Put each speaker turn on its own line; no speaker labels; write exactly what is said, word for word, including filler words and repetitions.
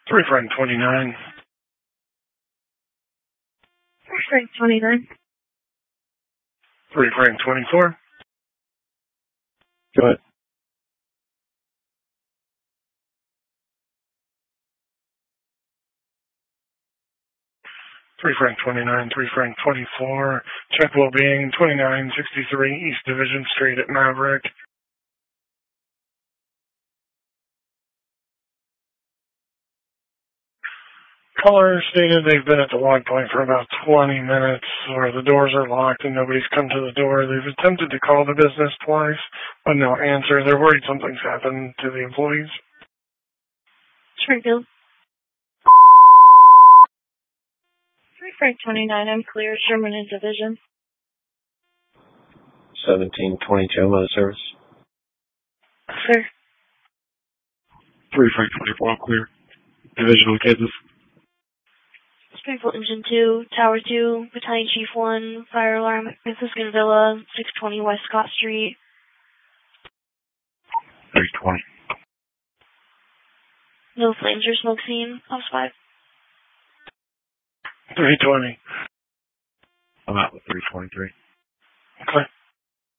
three Frank twenty-nine.
three Frank twenty-nine.
three Frank twenty-four.
Go ahead.
three Frank twenty-nine, three Frank twenty-four. Check well-being, twenty-nine sixty-three East Division Street at Maverick. Caller stated they've been at the log point for about twenty minutes, or the doors are locked and nobody's come to the door. They've attempted to call the business twice, but no answer. They're worried something's happened to the employees.
Springfield. three Frank twenty-nine, I'm clear. Sherman in Division.
seventeen twenty-two, I'm out of service.
Sir.
three Frank twenty-four, I'm clear. Divisional Kansas.
Springfield Engine two, Tower two, Battalion Chief one, Fire Alarm, Franciscan Villa, six twenty West Scott Street.
three twenty.
No flames or smoke scene. House five.
three twenty.
I'm out with three twenty-three.
Okay.